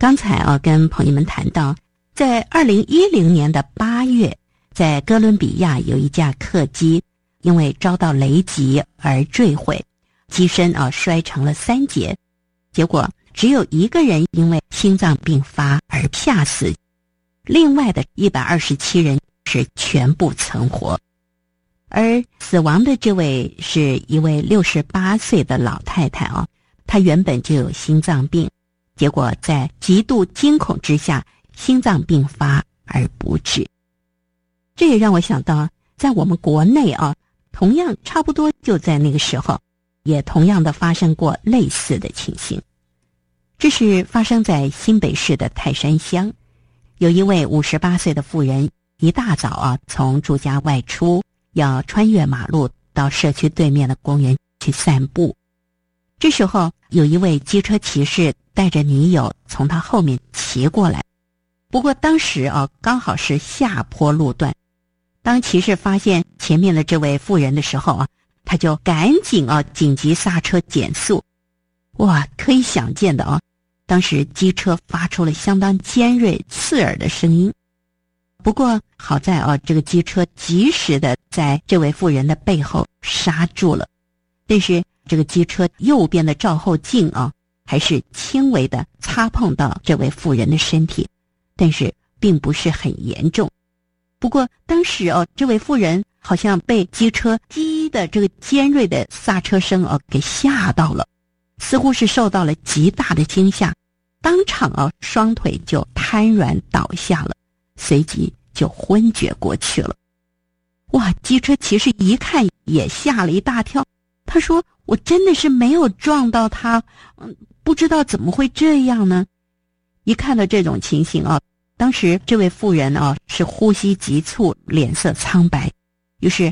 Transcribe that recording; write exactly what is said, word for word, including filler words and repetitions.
刚才啊跟朋友们谈到，在二零一零年的八月，在哥伦比亚有一架客机因为遭到雷击而坠毁，机身啊摔成了三截，结果只有一个人因为心脏病发而吓死，另外的一百二十七人是全部存活。而死亡的这位是一位六十八岁的老太太啊，她原本就有心脏病，结果在极度惊恐之下心脏病发而不治。这也让我想到，在我们国内啊，同样差不多就在那个时候，也同样的发生过类似的情形。这是发生在新北市的泰山乡，有一位五十八岁的妇人，一大早啊从住家外出，要穿越马路到社区对面的公园去散步。这时候有一位机车骑士带着女友从他后面骑过来，不过当时啊刚好是下坡路段，当骑士发现前面的这位妇人的时候啊，他就赶紧啊紧急刹车减速。哇，可以想见的啊，当时机车发出了相当尖锐刺耳的声音。不过好在啊，这个机车及时的在这位妇人的背后刹住了，但是这个机车右边的照后镜啊，还是轻微的擦碰到这位妇人的身体，但是并不是很严重。不过当时哦，这位妇人好像被机车叽的这个尖锐的刹车声哦给吓到了，似乎是受到了极大的惊吓，当场哦双腿就瘫软倒下了，随即就昏厥过去了。哇，机车骑士一看也吓了一大跳，他说我真的是没有撞到他，嗯，不知道怎么会这样呢？一看到这种情形啊，当时这位妇人啊是呼吸急促，脸色苍白，于是